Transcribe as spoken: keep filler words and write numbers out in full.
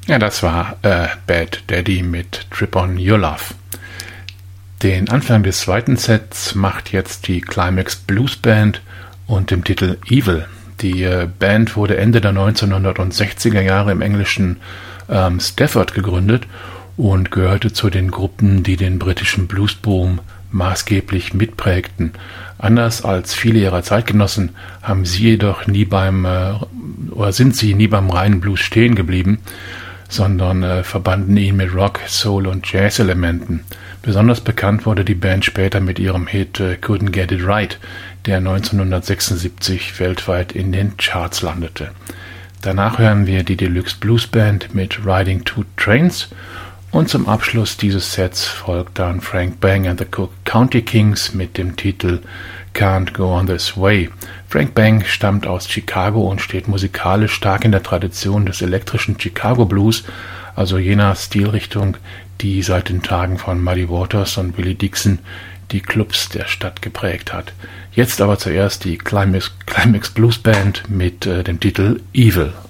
Ja, das war äh, Bad Daddy mit Trip on Your Love. Den Anfang des zweiten Sets macht jetzt die Climax Blues Band und dem Titel Evil. Die äh, Band wurde Ende der neunzehnhundertsechziger Jahre im englischen ähm, Stafford gegründet und gehörte zu den Gruppen, die den britischen Bluesboom maßgeblich mitprägten. Anders als viele ihrer Zeitgenossen haben sie jedoch nie beim äh, oder sind sie nie beim reinen Blues stehen geblieben, sondern äh, verbanden ihn mit Rock, Soul und Jazz-Elementen. Besonders bekannt wurde die Band später mit ihrem Hit äh, Couldn't Get It Right, der neunzehnhundertsechsundsiebzig weltweit in den Charts landete. Danach hören wir die Deluxe Blues Band mit Riding Two Trains und zum Abschluss dieses Sets folgt dann Frank Bang and the Cook County Kings mit dem Titel Can't Go On This Way. Frank Bang stammt aus Chicago und steht musikalisch stark in der Tradition des elektrischen Chicago Blues, also jener Stilrichtung, die seit den Tagen von Muddy Waters und Willie Dixon die Clubs der Stadt geprägt hat. Jetzt aber zuerst die Climax, Climax Blues Band mit äh, dem Titel Evil.